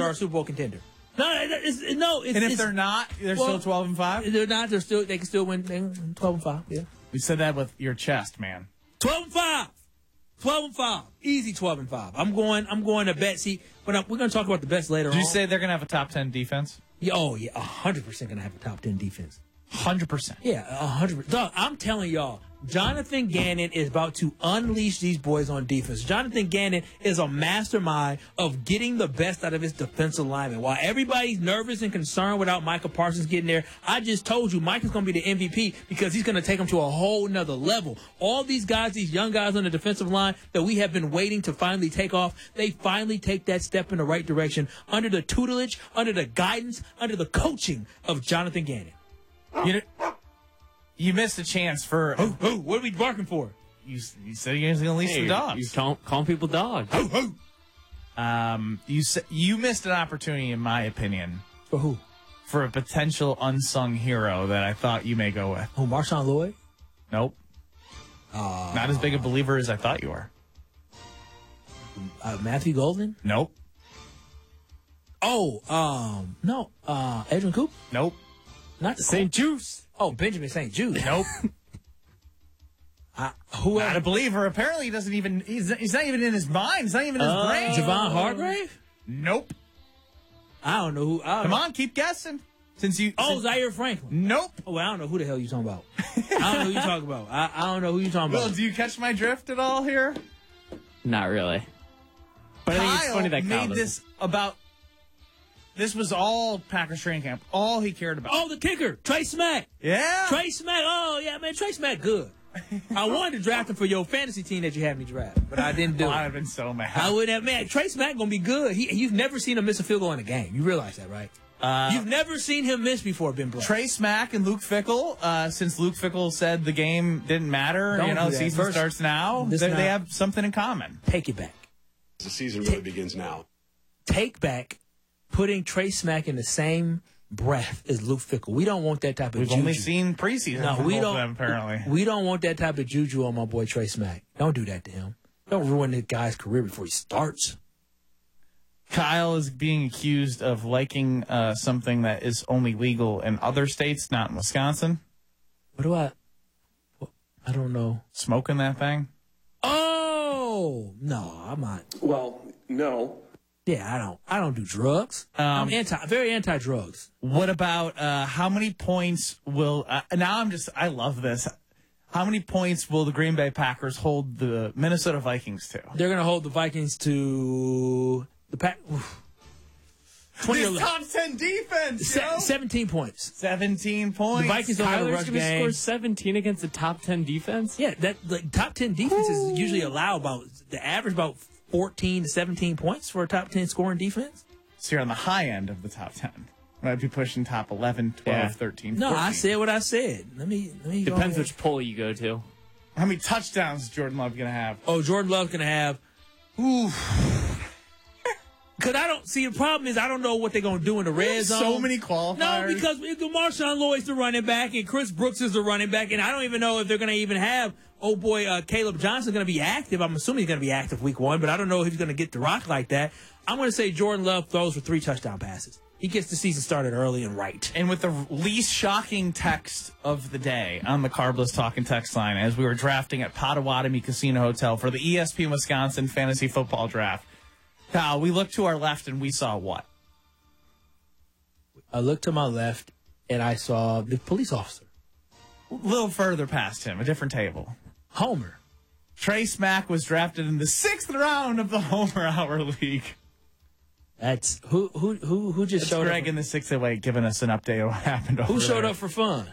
are a Super Bowl contender. And if they're not, they're still 12-5. They're not. They can still win 12-5. Yeah. We said that with your chest, man. 12-5. 12-5. Easy 12-5. I'm going to bet. See, we're going to talk about the best later on. Did you say they're going to have a top 10 defense? Yeah, 100% going to have a top 10 defense. 100%. Yeah, 100%. Dog, I'm telling y'all, Jonathan Gannon is about to unleash these boys on defense. Jonathan Gannon is a mastermind of getting the best out of his defensive linemen. While everybody's nervous and concerned without Micah Parsons getting there, I just told you Micah's going to be the MVP because he's going to take them to a whole nother level. All these guys, these young guys on the defensive line that we have been waiting to finally take off, they finally take that step in the right direction under the tutelage, under the guidance, under the coaching of Jonathan Gannon. You missed a chance for... What are we barking for? You said you're going to unleash the dogs. You call people dogs. You missed an opportunity, in my opinion. For who? For a potential unsung hero that I thought you may go with. Oh, Marshawn Lloyd? Nope. Not as big a believer as I thought you were. Matthew Golden? Nope. No. Edwin Coop? Nope. Not St. Juice. Oh, Benjamin St. Juice. Nope. Who Not else? a believer. Apparently, he doesn't even. He's not even in his mind. He's not even in his brain. Javon Hargrave? Nope. I don't know who. Come on, keep guessing. Zaire Franklin. Nope. Oh, well, I don't know who the hell you're talking about. I don't know who you're talking about. I don't know who you're talking Will, about. do you catch my drift at all here? Not really. But I think it's funny that Kyle made this about. This was all Packers training camp. All he cared about. Oh, the kicker, Trey Smack. Yeah. Trey Smack. Oh, yeah, man. Trey Smack, good. I wanted to draft him for your fantasy team that you had me draft, but I didn't do it. I'd have been so mad. I would have, man. Trey Smack going to be good. You've never seen him miss a field goal in a game. You realize that, right? You've never seen him miss before, Ben Bryant. Trey Smack and Luke Fickell, since Luke Fickell said the game didn't matter, the season starts now, they have something in common. Take it back. The season really begins now. Take back putting Trey Smack in the same breath as Luke Fickell. We don't want that type of juju. We've only seen preseason. No, we don't. Them, apparently, we don't want that type of juju on my boy Trey Smack. Don't do that to him. Don't ruin the guy's career before he starts. Kyle is being accused of liking something that is only legal in other states, not in Wisconsin. What do I don't know. Smoking that thing? Oh, no, I'm not. Well, no. Yeah, I don't do drugs. I'm very anti-drugs. What about how many points will I love this. How many points will the Green Bay Packers hold the Minnesota Vikings to? They're going to hold the Vikings to the Pack. 20 top 10 defense, 17 points. 17 points. The Vikings don't have a rush going to game. score 17 against the top 10 defense? Yeah, the top 10 defenses usually allow the average about 14 to 17 points for a top 10 scoring defense. So you're on the high end of the top 10. Might be pushing top 11, 12, 13, 14. No, I said what I said. Let me Depends which poll you go to. How many touchdowns is Jordan Love going to have? Oh, Jordan Love's going to have... Because the problem is I don't know what they're going to do in the red zone. So many qualifiers. No, because Marshawn Lloyd's the running back and Chris Brooks is the running back, and I don't even know if they're going to even have, Caleb Johnson going to be active. I'm assuming he's going to be active week 1, but I don't know if he's going to get the rock like that. I'm going to say Jordan Love throws for 3 touchdown passes. He gets the season started early and right. And with the least shocking text of the day on the Carbless Talking text line, as we were drafting at Potawatomi Casino Hotel for the ESPN Wisconsin Fantasy Football Draft, Kyle, we looked to our left and we saw what? I looked to my left and I saw the police officer. A little further past him, a different table. Homer. Trey Smack was drafted in the 6th round of the Homer Hour League. That's who just showed Greg up. in the 608 giving us an update of what happened over Who showed there. up for fun?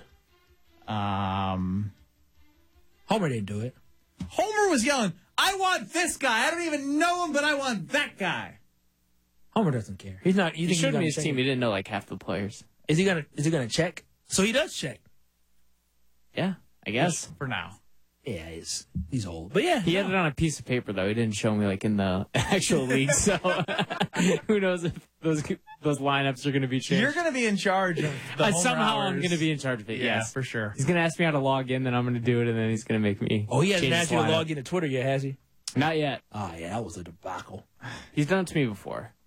Homer didn't do it. Homer was yelling, I want this guy. I don't even know him, but I want that guy. Homer doesn't care. He's not. He showed me his team. He didn't know like half the players. Is he gonna check? So he does check. Yeah, I guess. For now. Yeah, he's old. But yeah. He had it on a piece of paper, though. He didn't show me, like, in the actual league. So who knows if those lineups are going to be changed. You're going to be in charge of the Homer somehow hours. I'm going to be in charge of it, Yeah, yes. for sure. He's going to ask me how to log in, then I'm going to do it, and then he's going to make me he hasn't change asked you to log into Twitter yet, has he? Not yet. Oh, yeah, that was a debacle. He's done it to me before.